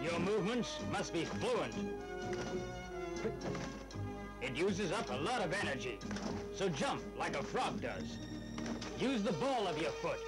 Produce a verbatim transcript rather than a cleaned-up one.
Your movements must be fluent. It uses up a lot of energy, so jump like a frog does. Use the ball of your foot